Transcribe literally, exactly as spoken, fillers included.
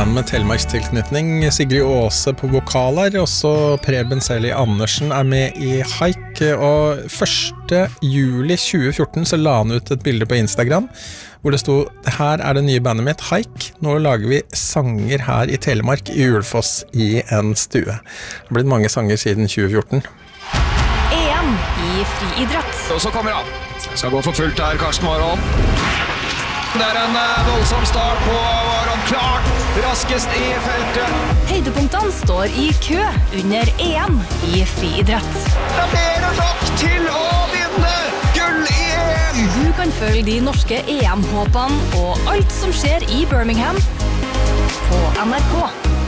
band med Telemarkstilknytning. Sigrid Åse på vokaler, også Preben Seli Andersen er med i Haik, og første juli tjue fjorten så la han ut et bilde på Instagram, hvor det sto, her er det nye bandet mitt, Haik, nå lager vi sanger her i Telemark, i Ulfoss, i en stue. Det har blitt mange sanger siden tjue fjorten. E M i friidrett. Og så kommer han. Skal gå for fullt her, Karsten Warholm. Det er en voldsom start på Warholm, klart raskest i feltet. Høydepunktene står i kø under E M i friidrett. Det er mer enn nok til å vinne gull i E M! Du kan følge de norske E M-håpene og alt som skjer i Birmingham på N R K.